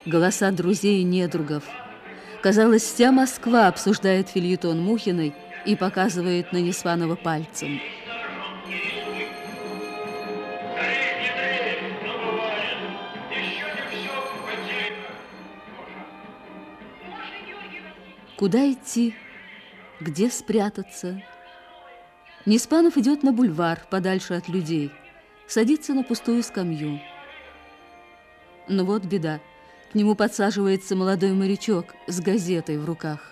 голоса друзей и недругов. Казалось, вся Москва обсуждает фельетон Мухиной и показывает на Несванова пальцем. Куда идти? Где спрятаться? Неспанов идет на бульвар, подальше от людей, садится на пустую скамью. Но вот беда. К нему подсаживается молодой морячок с газетой в руках.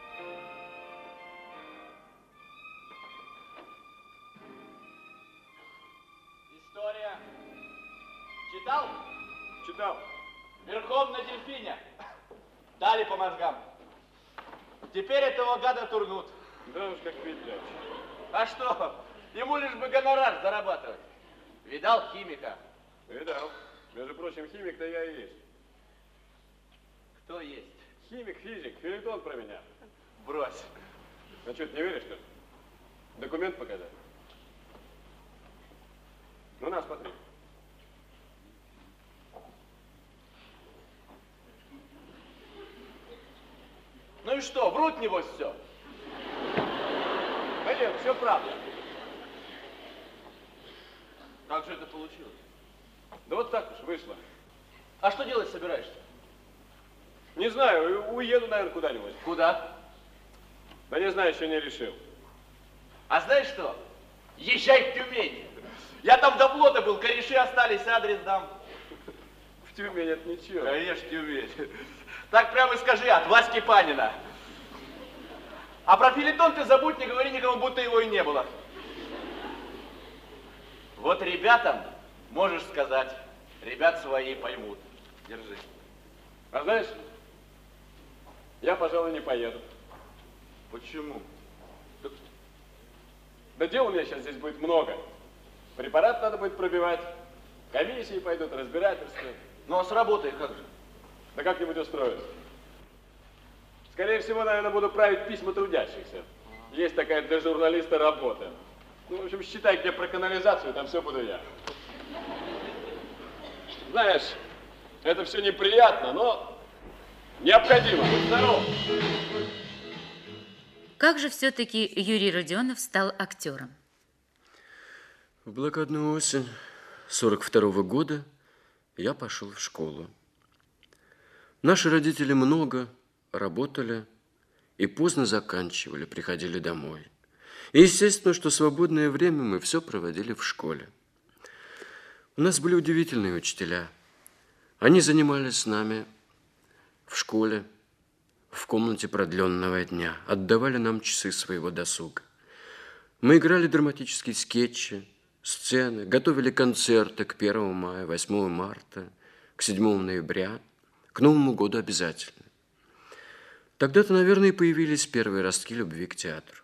История. Читал? Читал. Верхом на дельфине. Дали по мозгам. Теперь этого гада турнут. Да уж, как петля. А что? Ему лишь бы гонорар зарабатывать. Видал химика? Видал. Между прочим, химик-то я и есть. Кто есть? Химик, физик, фельетон про меня. Брось. А что, ты не веришь, что ли? Документ показать? Ну, на, смотри. Ну и что, врут небось все? Да нет, все правда. Как же это получилось? Да вот так уж вышло. А что делать собираешься? Не знаю, уеду, наверное, куда-нибудь. Куда? Да не знаю, еще не решил. А знаешь что? Езжай в Тюмень. Я там до флота был, кореши остались, адрес дам. В Тюмень это ничего. Конечно, Тюмень. Так прямо и скажи, от Васьки Панина. А про фельетон ты забудь, не говори никому, будто его и не было. Вот ребятам можешь сказать, ребят свои поймут. Держи. А знаешь, я, пожалуй, не поеду. Почему? Да дел у меня сейчас здесь будет много. Препарат надо будет пробивать, комиссии пойдут, разбирательства. Ну а с работой как же? Да как-нибудь устроюсь. Скорее всего, наверное, буду править письма трудящихся. Есть такая для журналиста работа. Ну, в общем, считай, где про канализацию, там все буду я. Знаешь, это все неприятно, но необходимо. Будь здоров! Как же все-таки Юрий Родионов стал актером? В блокадную осень 42-го года я пошел в школу. Наши родители много работали и поздно заканчивали, приходили домой. И естественно, что свободное время мы все проводили в школе. У нас были удивительные учителя. Они занимались с нами в школе, в комнате продленного дня, отдавали нам часы своего досуга. Мы играли драматические скетчи, сцены, готовили концерты к 1 мая, 8 марта, к 7 ноября, к Новому году обязательно. Тогда-то, наверное, и появились первые ростки любви к театру.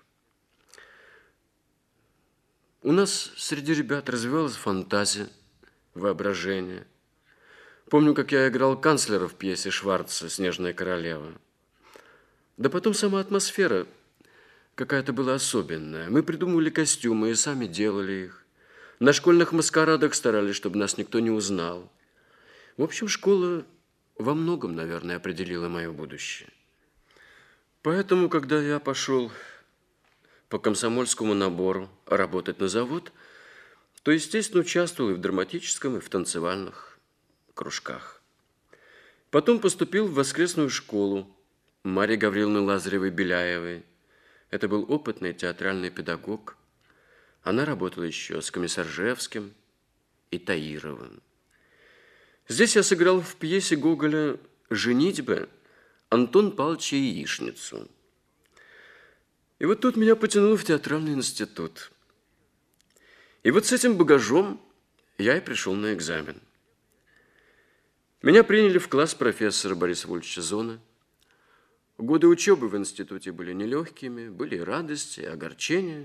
У нас среди ребят развивалась фантазия, воображение. Помню, как я играл канцлера в пьесе Шварца «Снежная королева». Да потом сама атмосфера какая-то была особенная. Мы придумывали костюмы и сами делали их. На школьных маскарадах старались, чтобы нас никто не узнал. В общем, школа во многом, наверное, определила мое будущее. Поэтому, когда я пошел по комсомольскому набору работать на завод, то, естественно, участвовал и в драматическом, и в танцевальных кружках. Потом поступил в воскресную школу Марии Гавриловны Лазаревой-Беляевой. Это был опытный театральный педагог. Она работала еще с Комиссаржевским и Таировым. Здесь я сыграл в пьесе Гоголя «Женитьба» Антон Павловича Яичницу. И вот тут меня потянуло в театральный институт. И вот с этим багажом я и пришел на экзамен. Меня приняли в класс профессора Бориса Вольфовича Зона. Годы учебы в институте были нелегкими, были и радости, и огорчения.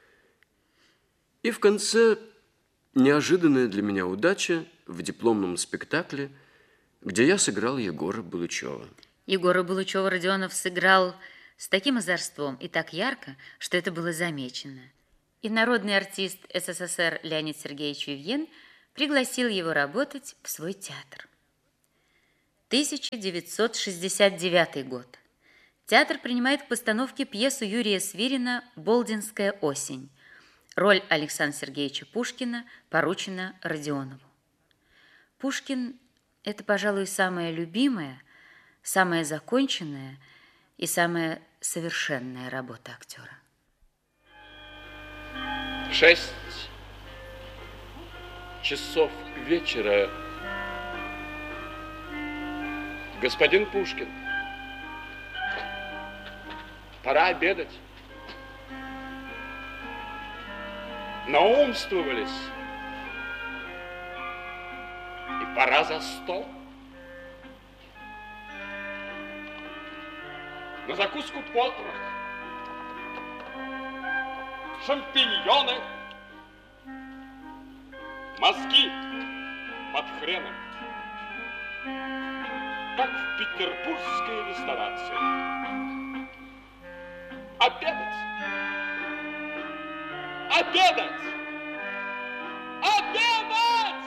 И в конце неожиданная для меня удача в дипломном спектакле, где я сыграл Егора Булычева. Егора Булычева Родионов сыграл с таким озорством и так ярко, что это было замечено. И народный артист СССР Леонид Сергеевич Вивьен пригласил его работать в свой театр. 1969 год. Театр принимает к постановке пьесу Юрия Свирина «Болдинская осень». Роль Александра Сергеевича Пушкина поручена Родионову. Пушкин – это, пожалуй, самая любимая, самая законченная и самая совершенная работа актера. 6 часов вечера. Господин Пушкин, пора обедать. Наумствовались. И пора за стол. На закуску потрох, шампиньоны, мозги под хреном, как в петербургской ресторации. Обедать! Обедать! Обедать!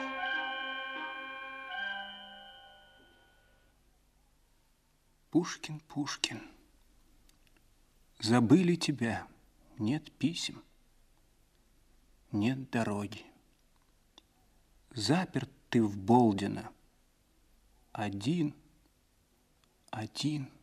Пушкин, Пушкин, забыли тебя, нет писем, нет дороги. Заперт ты в Болдино, один.